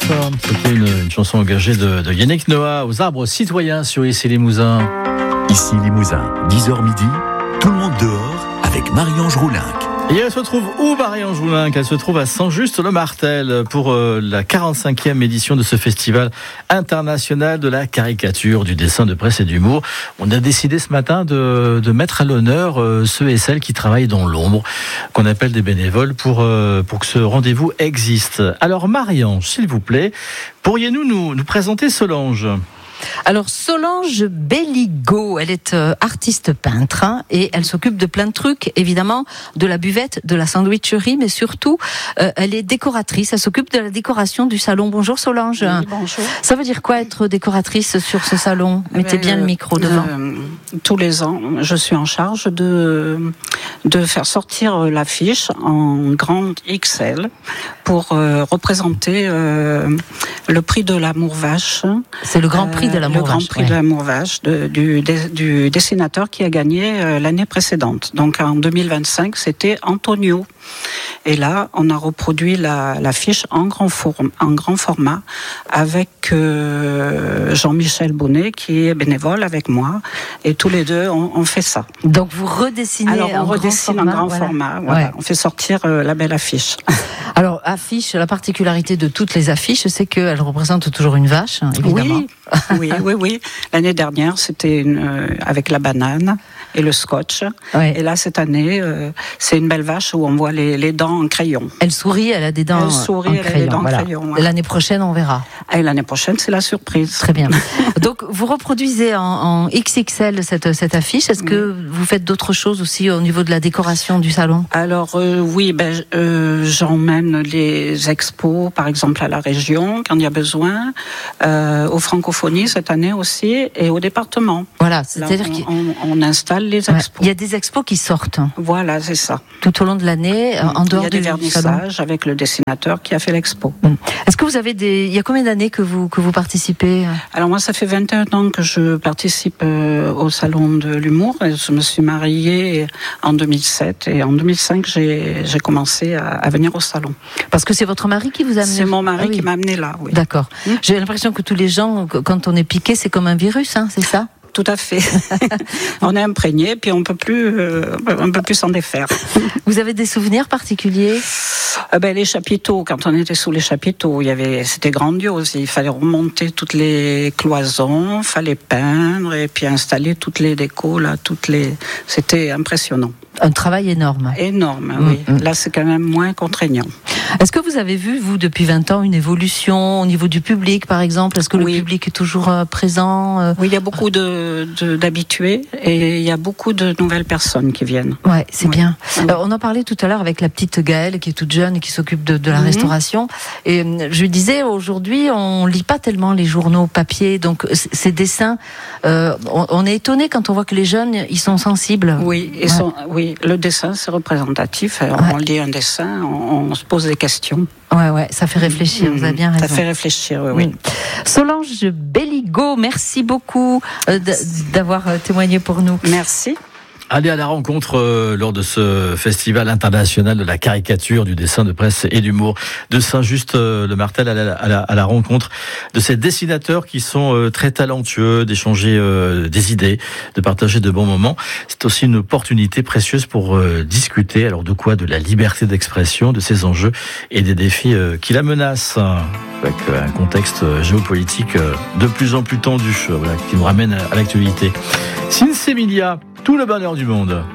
C'était une chanson engagée de Yannick Noah aux arbres citoyens sur Ici Limousin. Ici Limousin, 10h midi, tout le monde dehors avec Marie-Ange Roulinck. Et elle se trouve où, Marie-Ange Roulinck ? Elle se trouve à Saint-Just-le-Martel pour la 45e édition de ce festival international de la caricature, du dessin de presse et d'humour. On a décidé ce matin de mettre à l'honneur ceux et celles qui travaillent dans l'ombre, qu'on appelle des bénévoles, pour que ce rendez-vous existe. Alors Marie-Ange, s'il vous plaît, pourriez-vous nous présenter Solange ? Alors Solange Belligo, elle est artiste peintre et elle s'occupe de plein de trucs, évidemment de la buvette, de la sandwicherie, mais surtout elle est décoratrice, elle s'occupe de la décoration du salon. Bonjour Solange. Oui, bonjour. Ça veut dire quoi être décoratrice sur ce salon ? Mettez bien le micro devant. Tous les ans, je suis en charge de faire sortir l'affiche en grande XL pour représenter le prix de l'amour vache. C'est le grand prix de l'amour vache. Le grand prix de l'amour vache du dessinateur qui a gagné l'année précédente. Donc en 2025, c'était Antonio. Et là, on a reproduit l'affiche en grand format avec Jean-Michel Bonnet qui est bénévole avec moi. Et tous les deux, on fait ça. Donc vous redessinez en grand format. Voilà. Ouais. On fait sortir la belle affiche. Alors, affiche, la particularité de toutes les affiches, c'est qu'elles représentent toujours une vache, évidemment. Oui. L'année dernière, c'était avec la banane et le scotch. Oui. Et là, cette année, c'est une belle vache où on voit les dents en crayon. Elle sourit, elle a des dents en crayon. Ouais. L'année prochaine, on verra. Et l'année prochaine, c'est la surprise. Très bien. Donc, vous reproduisez en XXL cette affiche. Est-ce que vous faites d'autres choses aussi au niveau de la décoration du salon ? Alors, oui, j'emmène les expos, par exemple, à la région, quand il y a besoin, aux francophonies cette année aussi, et au département. Voilà, c'est-à-dire qu'on installe les expos. Il y a des expos qui sortent. Voilà, c'est ça. Tout au long de l'année, en dehors du salon. Il y a des vernissages avec le dessinateur qui a fait l'expo. Est-ce que vous avez il y a combien d'années que vous participez ? Alors moi, ça fait 21 ans que je participe au salon de l'humour. Je me suis mariée en 2007 et en 2005, j'ai commencé à venir au salon. Parce que c'est votre mari qui vous a amené ? C'est mon mari qui m'a amené là, oui. D'accord. J'ai l'impression que tous les gens, quand on est piqué, c'est comme un virus, c'est ça ? Tout à fait. On est imprégné, puis on peut plus s'en défaire. Vous avez des souvenirs particuliers ? Les chapiteaux, quand on était sous les chapiteaux, c'était grandiose. Il fallait remonter toutes les cloisons, fallait peindre et puis installer toutes les décos là, c'était impressionnant. Un travail énorme. Énorme, oui. Là, c'est quand même moins contraignant. Est-ce que vous avez vu, vous, depuis 20 ans, une évolution au niveau du public, par exemple ? Est-ce que le public est toujours présent ? Oui, il y a beaucoup d'habitués et il y a beaucoup de nouvelles personnes qui viennent. Ouais, c'est bien. On en parlait tout à l'heure avec la petite Gaëlle, qui est toute jeune et qui s'occupe de la restauration. Et je lui disais, aujourd'hui, on lit pas tellement les journaux papier, donc ces dessins, on est étonné quand on voit que les jeunes, ils sont sensibles. Oui, le dessin, c'est représentatif. On lit un dessin, on se pose des questions. Ouais, ça fait réfléchir, vous avez bien raison. Ça fait réfléchir, oui. Solange Belligo, merci beaucoup d'avoir témoigné pour nous. Merci. Allez à la rencontre lors de ce festival international de la caricature, du dessin de presse et d'humour de Saint-Just-le-Martel, à la rencontre de ces dessinateurs qui sont très talentueux, d'échanger des idées, de partager de bons moments. C'est aussi une opportunité précieuse pour discuter, alors de quoi ? De la liberté d'expression, de ses enjeux et des défis qui la menacent, avec un contexte géopolitique de plus en plus tendu, qui nous ramène à l'actualité. Sinsemilia, tout le bonheur du monde.